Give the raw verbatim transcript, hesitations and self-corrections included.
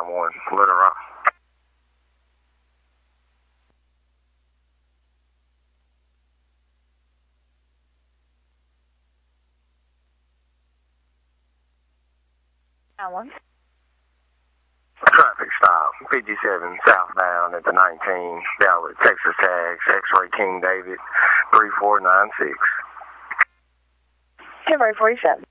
nine one, Little Rock. nine one. Traffic stop, fifty-seven southbound at the nineteen, Dallas, Texas tags, X-ray King David, three four nine six. February forty-seven.